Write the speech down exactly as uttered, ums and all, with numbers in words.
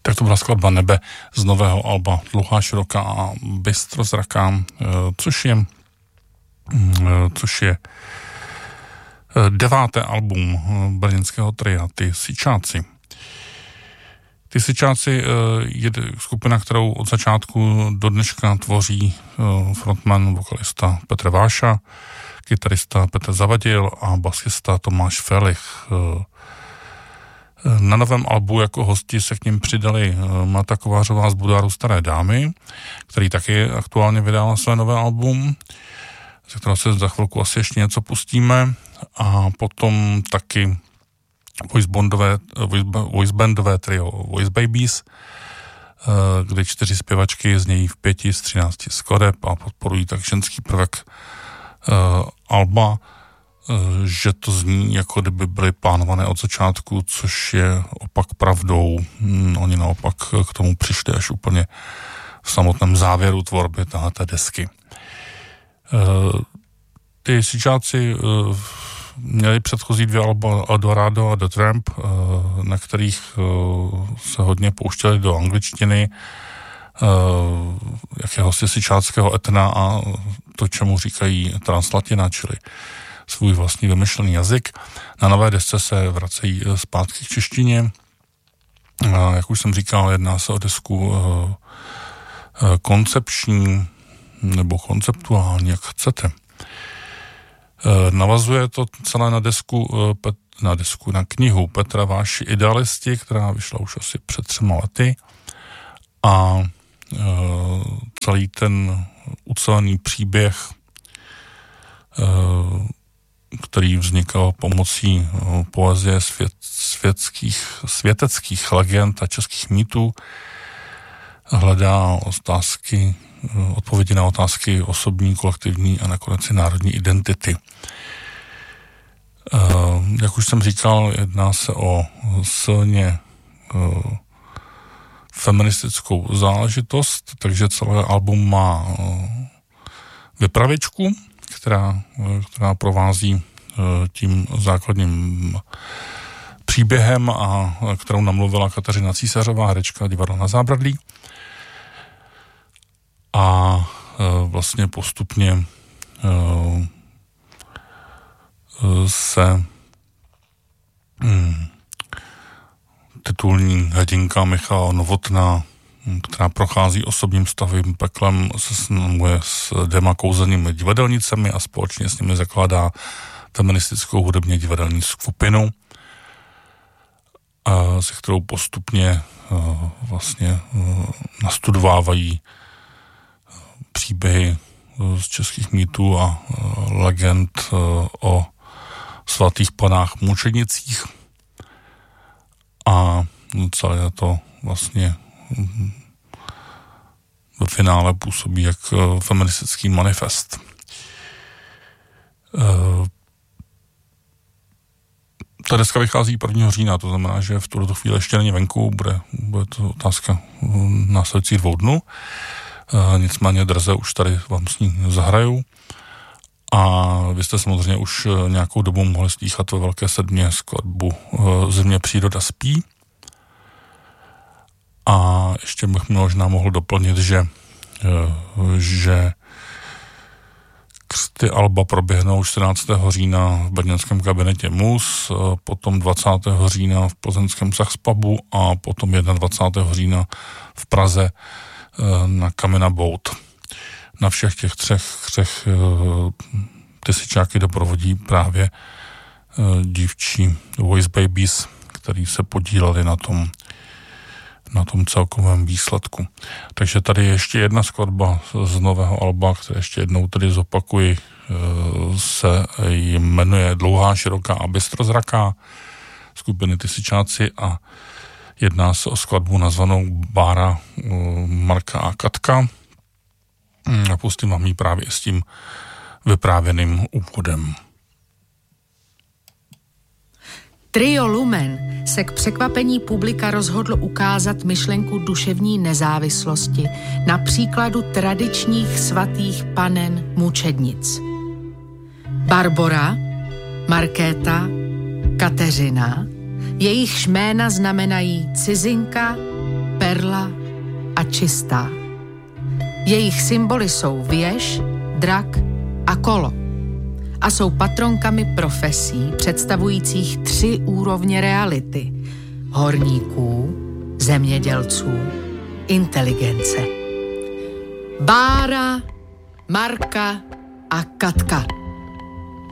Tak to byla skladba Nebe z nového alba Dlouhá, široká a bystrozraká, což je, což je deváté album brněnského tria Ty Syčáci. Ty Syčáci je skupina, kterou od začátku do dneška tvoří frontman, vokalista Petr Váša, kytarista Petr Zavadil a basista Tomáš Felich. Na novém albu jako hosti se k ním přidali Marta Kovářová z Budáru Staré dámy, který taky aktuálně vydala své nové album, ze kterého se za chvilku asi ještě něco pustíme, a potom taky voicebandové, voicebandové trio Voice Babies, kde čtyři zpěvačky znějí v pěti z třinácti skladeb a podporují tak ženský prvek alba, že to zní, jako kdyby byly plánované od začátku, což je opak pravdou. Oni naopak k tomu přišli až úplně v samotném závěru tvorby této desky. Ty Syčáci měli předchozí dvě alba Eldorado a The Tramp, na kterých se hodně pouštěli do angličtiny, jakéhosi syčáckého etna a to, čemu říkají translatina, čili svůj vlastní vymyšlený jazyk. Na nové desce se vracejí zpátky k češtině. Jak už jsem říkal, jedná se o desku koncepční nebo konceptuální, jak chcete. Navazuje to celé na desku, na desku, na knihu Petra Váši Idealisti, která vyšla už asi před třema lety, a celý ten ucelený příběh, který vznikal pomocí poezie svět, světských, světeckých legend a českých mýtů, hledá otázky, odpovědi na otázky osobní, kolektivní a nakonec i národní identity. Jak už jsem říkal, jedná se o silně feministickou záležitost, takže celé album má vypravěčku, která, která provází tím základním příběhem a kterou namluvila Kateřina Císařová, herečka Divadla Na zábradlí. A vlastně postupně se titulní hrdinka Michala Novotná, která prochází osobním stavovým peklem, se seznamuje s dvěma kouzelnými divadelnicemi a společně s nimi zakládá feministickou hudebně divadelní skupinu, se kterou postupně vlastně nastudovávají příběhy z českých mýtů a legend o svatých panách mučednicích, a celé to vlastně ve finále působí jak feministický manifest. Ta deska vychází prvního října, to znamená, že v tuto chvíli ještě není venku, bude, bude to otázka následujících dvou dnů. Nicméně drze už tady vám s ní zahrajou. A vy jste samozřejmě už nějakou dobu mohli slýchat ve Velké sedmě skladbu Země příroda spí. A ještě bych možná mohl doplnit, že, že křty alba proběhnou čtrnáctého října v brněnském kabinetě Mus, potom dvacátého října v plzeňském Saxpubu a potom dvacátého prvního října v Praze na Kamina Boat. Na všech těch třech, třech ty Syčáky doprovodí právě dívčí Voice Babies, který se podíleli na tom, na tom celkovém výsledku. Takže tady je ještě jedna skladba z nového alba, které ještě jednou tedy zopakuji, se jmenuje Dlouhá, široká a bystrozraká, skupiny Ty Syčáci, a jedná se o skladbu nazvanou Bára, Marka a Katka. A pustím vám ji právě s tím vyprávěným úvodem. Trio Lumen se k překvapení publika rozhodlo ukázat myšlenku duševní nezávislosti na příkladu tradičních svatých panen mučednic. Barbora, Markéta, Kateřina, jejichž jména znamenají cizinka, perla a čistá. Jejich symboly jsou věž, drak a kolo. A jsou patronkami profesí představujících tři úrovně reality. Horníků, zemědělců, inteligence. Bára, Marka a Katka.